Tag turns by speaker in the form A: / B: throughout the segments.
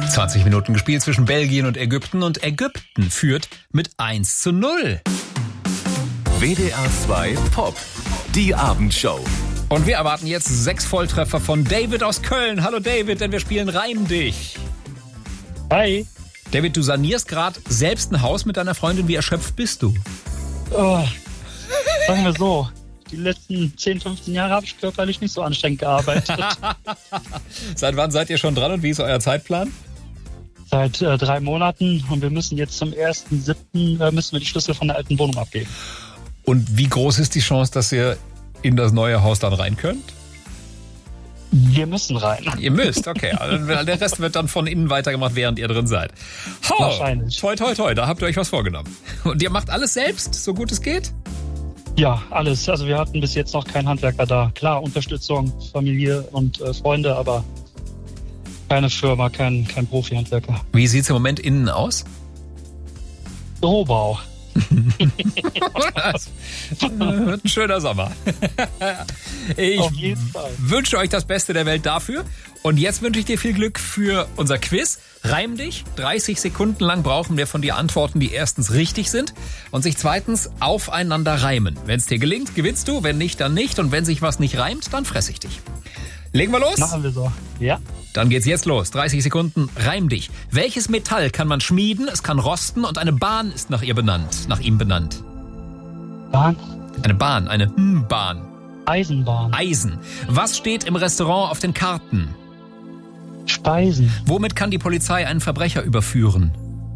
A: 20 Minuten gespielt zwischen Belgien und Ägypten führt mit 1:0.
B: WDR 2 Pop, die Abendshow.
A: Und wir erwarten jetzt 6 Volltreffer von David aus Köln. Hallo David, denn wir spielen Reim dich.
C: Hi.
A: David, du sanierst gerade selbst ein Haus mit deiner Freundin. Wie erschöpft bist du?
C: Oh, sagen wir so, die letzten 10, 15 Jahre habe ich körperlich nicht so anstrengend gearbeitet.
A: Seit wann seid ihr schon dran und wie ist euer Zeitplan?
C: Seit 3 Monaten und wir müssen jetzt zum 1.7. müssen wir die Schlüssel von der alten Wohnung abgeben.
A: Und wie groß ist die Chance, dass ihr in das neue Haus dann rein könnt?
C: Wir müssen rein.
A: Ihr müsst, okay. Also der Rest wird dann von innen weitergemacht, während ihr drin seid.
C: Wahrscheinlich.
A: Toi, toi, toi, da habt ihr euch was vorgenommen. Und ihr macht alles selbst, so gut es geht?
C: Ja, alles. Also wir hatten bis jetzt noch keinen Handwerker da. Klar, Unterstützung, Familie und Freunde, aber keine Firma, kein Profi-Handwerker.
A: Wie sieht es im Moment innen aus?
C: Rohbau.
A: Das wird ein schöner Sommer. Ich
C: Auf jeden Fall.
A: wünsche euch das Beste der Welt dafür. Und jetzt wünsche ich dir viel Glück für unser Quiz. Reim dich. 30 Sekunden lang brauchen wir von dir Antworten, die erstens richtig sind und sich zweitens aufeinander reimen. Wenn es dir gelingt, gewinnst du. Wenn nicht, dann nicht. Und wenn sich was nicht reimt, dann fress ich dich. Legen wir los?
C: Machen wir so. Ja.
A: Dann geht's jetzt los. 30 Sekunden, reim dich. Welches Metall kann man schmieden, es kann rosten und eine Bahn ist nach ihm benannt?
C: Bahn.
A: Eine Bahn, eine Bahn.
C: Eisenbahn.
A: Eisen. Was steht im Restaurant auf den Karten?
C: Speisen.
A: Womit kann die Polizei einen Verbrecher überführen?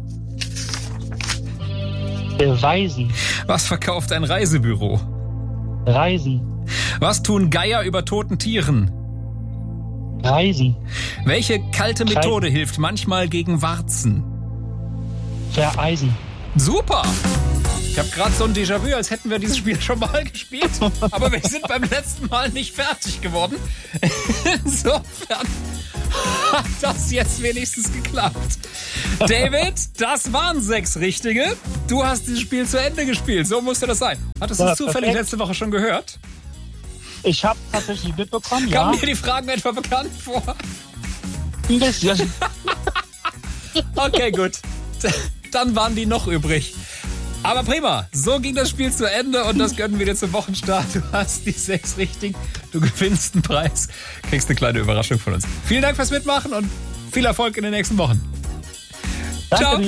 C: Beweisen.
A: Was verkauft ein Reisebüro?
C: Reisen.
A: Was tun Geier über toten Tieren?
C: Reisen.
A: Welche kalte Methode hilft manchmal gegen Warzen?
C: Vereisen.
A: Super! Ich habe gerade so ein Déjà-vu, als hätten wir dieses Spiel schon mal gespielt. Aber wir sind beim letzten Mal nicht fertig geworden. Insofern hat das jetzt wenigstens geklappt. David, das waren 6 Richtige. Du hast dieses Spiel zu Ende gespielt. So musste das sein. Hattest du es zufällig letzte Woche schon gehört?
C: Ich habe tatsächlich mitbekommen, ja.
A: Kamen dir die Fragen etwa bekannt vor?
C: Ein bisschen.
A: Okay, gut. Dann waren die noch übrig. Aber prima, so ging das Spiel zu Ende und das gönnen wir dir zum Wochenstart. Du hast die 6 richtig, du gewinnst einen Preis, kriegst eine kleine Überraschung von uns. Vielen Dank fürs Mitmachen und viel Erfolg in den nächsten Wochen.
C: Danke
A: Ciao.
C: dir.